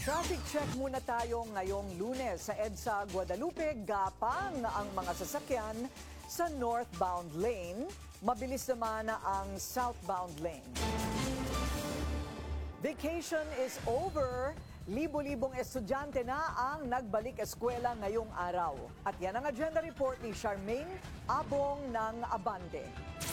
Traffic check muna tayo ngayong Lunes. Sa EDSA Guadalupe, gapang ang mga sasakyan sa northbound lane. Mabilis naman ang southbound lane. Vacation is over. Libo-libong estudyante na ang nagbalik eskwela ngayong araw. At yan ang agenda report ni Charmaine Abong ng Abante.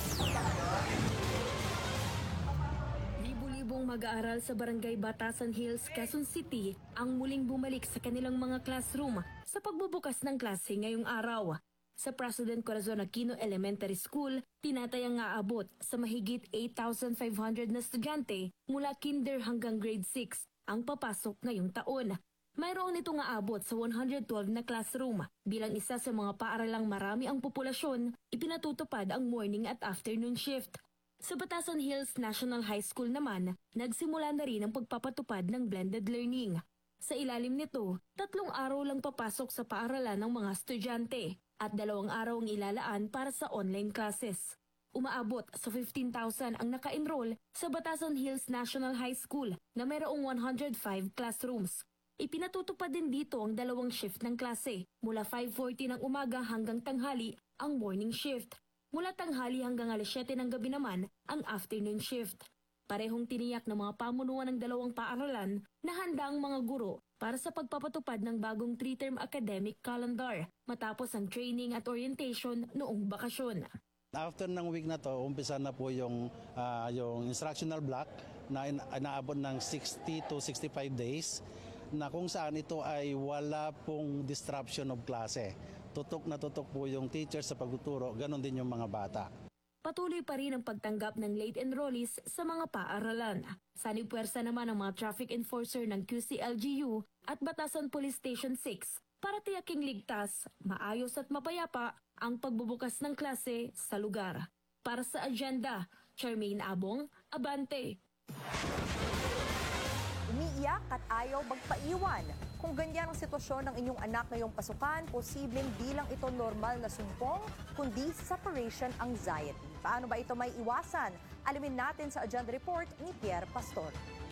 Libo-libong mag-aaral sa Barangay Batasan Hills, Quezon City ang muling bumalik sa kanilang mga classroom sa pagbubukas ng klase ngayong araw. Sa President Corazon Aquino Elementary School, tinatayang aabot sa mahigit 8,500 na estudyante mula kinder hanggang grade 6 ang papasok ngayong taon. Mayroon nitong aabot sa 112 na classroom. Bilang isa sa mga paaralang marami ang populasyon, ipinatutupad ang morning at afternoon shift. Sa Batasan Hills National High School naman, nagsimula na rin ang pagpapatupad ng blended learning. Sa ilalim nito, 3 araw lang papasok sa paaralan ng mga estudyante at 2 araw ang ilalaan para sa online classes. Umaabot sa 15,000 ang naka-enroll sa Batasan Hills National High School na mayroong 105 classrooms. Ipinatutupad din dito ang 2 shift ng klase. Mula 5:40 ng umaga hanggang tanghali ang morning shift. Mula tanghali hanggang alas 7 ng gabi naman ang afternoon shift. Parehong tiniyak ng mga pamunuan ng 2 paaralan na handa ang mga guro para sa pagpapatupad ng bagong 3-term academic calendar matapos ang training at orientation noong bakasyon. After ng week na to, umpisa na po yung instructional block na inaabot ng 60 to 65 days na kung saan ito ay wala pong disruption of klase. Tutok na tutok po yung teacher sa pagtuturo, ganon din yung mga bata. Patuloy pa rin ang pagtanggap ng late enrollees sa mga paaralan. Sanipwersa naman ang mga traffic enforcer ng QCLGU at Batasan Police Station 6 para tiyaking ligtas, maayos at mapayapa ang pagbubukas ng klase sa lugar. Para sa agenda, Charmaine Abong, Abante. Umiiyak at ayaw magpaiwan. Kung ganyan ang sitwasyon ng inyong anak ngayong pasukan, posibleng di lang ito normal na sumpong, kundi separation anxiety. Paano ba ito may iwasan? Alamin natin sa agenda report ni Pierre Pastor.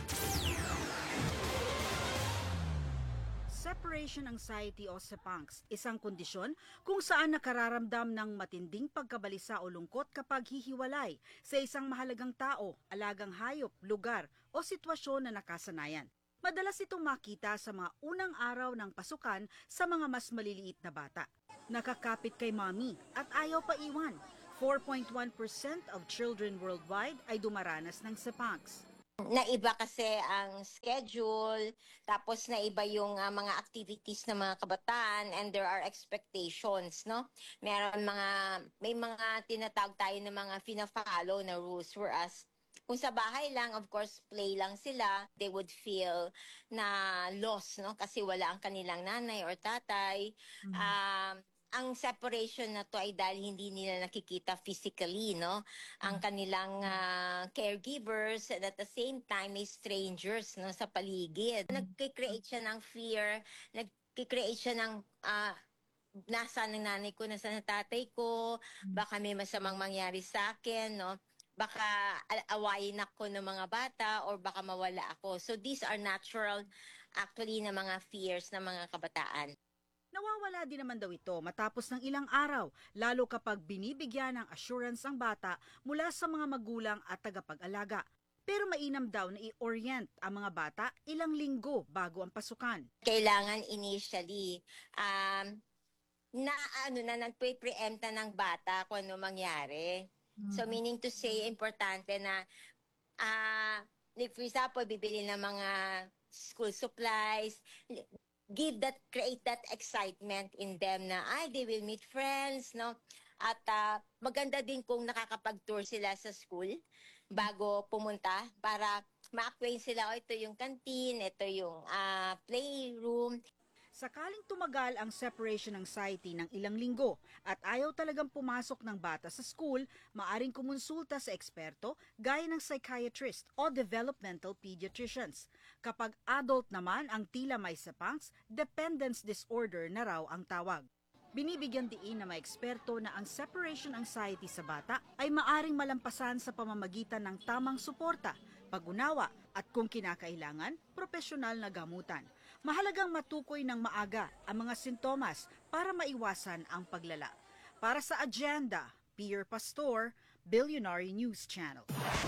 Separation anxiety o SEPANCS, isang kondisyon kung saan nakararamdam ng matinding pagkabalisa o lungkot kapag hihiwalay sa isang mahalagang tao, alagang hayop, lugar o sitwasyon na nakasanayan. Madalas itong makita sa mga unang araw ng pasukan sa mga mas maliliit na bata. Nakakapit kay mommy at ayaw pa iwan. 4.1% of children worldwide ay dumaranas ng SEPANCS. Naiba kasi ang schedule, tapos naiba yung mga activities ng mga kabataan and there are expectations, no? May mga tinatawag tayo ng mga fina-follow na rules, whereas kung sa bahay lang, of course, play lang sila, they would feel na lost, no? Kasi wala ang kanilang nanay or tatay. Ang separation na to ay dahil hindi nila nakikita physically, no? Ang kanilang caregivers, and at the same time may strangers, no, sa paligid. Nagki-create siya ng fear, nagki-create siya ng nasaan ang nanay ko, nasaan ang tatay ko, baka may masamang mangyari sa akin, no? Baka awayin ako ng mga bata or baka mawala ako. So these are natural actually na mga fears ng mga kabataan. Nawawala din naman daw ito matapos ng ilang araw, lalo kapag binibigyan ng assurance ang bata mula sa mga magulang at tagapag-alaga. Pero mainam daw na i-orient ang mga bata ilang linggo bago ang pasukan. Kailangan initially nagpe-preempta ng bata kung ano mangyari. So meaning to say, importante na for example, bibili ng mga school supplies, create that excitement in them na they will meet friends, no? At maganda din kung nakakapag-tour sila sa school bago pumunta para ma-acquaint sila, ito yung canteen, ito yung playroom. Sakaling tumagal ang separation anxiety ng ilang linggo at ayaw talagang pumasok ng bata sa school, maaring kumonsulta sa eksperto gaya ng psychiatrist o developmental pediatricians. Kapag adult naman ang tila may SEPANCS, dependence disorder na raw ang tawag. Binibigyan diin na may eksperto na ang separation anxiety sa bata ay maaring malampasan sa pamamagitan ng tamang suporta pag-unawa at kung kinakailangan, profesional na gamutan. Mahalagang matukoy ng maaga ang mga sintomas para maiwasan ang paglala. Para sa Agenda, Pierre Pastor, Billionaire News Channel.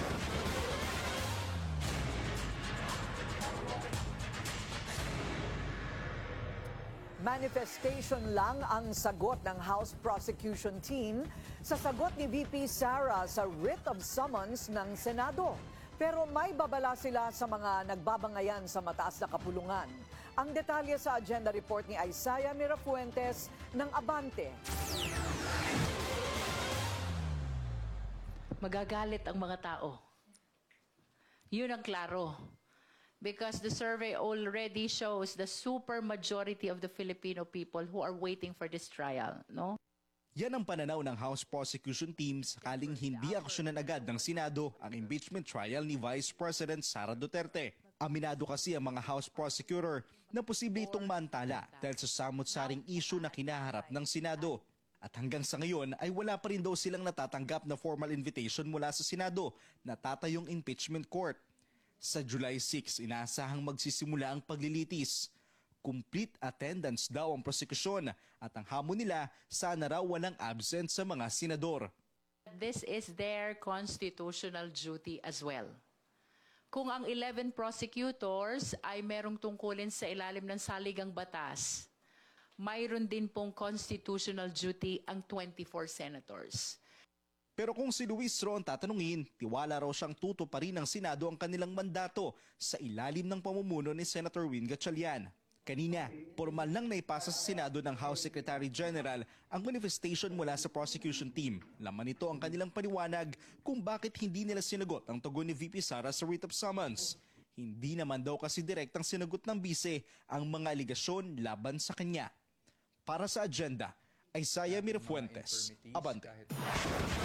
Manifestation lang ang sagot ng House Prosecution Team sa sagot ni VP Sara sa writ of summons ng Senado. Pero may babala sila sa mga nagbabangayan sa mataas na kapulungan. Ang detalye sa agenda report ni Isaiah Mirafuentes ng Abante. Magagalit ang mga tao. Yun ang klaro. Because the survey already shows the super majority of the Filipino people who are waiting for this trial, no? Yan ang pananaw ng House Prosecution Team sakaling hindi aksyonan agad ng Senado ang impeachment trial ni Vice President Sara Duterte. Aminado kasi ang mga House Prosecutor na posible itong maantala dahil sa samot-saring issue na kinaharap ng Senado. At hanggang sa ngayon ay wala pa rin daw silang natatanggap na formal invitation mula sa Senado na tatayong impeachment court. Sa July 6, inaasahang magsisimula ang paglilitis. Complete attendance daw ang prosekusyon at ang hamon nila sana raw walang absent sa mga senador. This is their constitutional duty as well. Kung ang 11 prosecutors ay merong tungkulin sa ilalim ng saligang batas, mayroon din pong constitutional duty ang 24 senators. Pero kung si Luis Ron tatanungin, tiwala raw siyang tutuparin ng Senado ang kanilang mandato sa ilalim ng pamumuno ni Senator Win Gatchalian. Kanina, formal lang naipasa sa Senado ng House Secretary General ang manifestation mula sa prosecution team. Laman nito ang kanilang paliwanag kung bakit hindi nila sinagot ang tugon ni VP Sara sa writ of summons. Hindi naman daw kasi direktang sinagot ng bise ang mga aligasyon laban sa kanya. Para sa agenda, Isaiah Mirafuentes, Abante.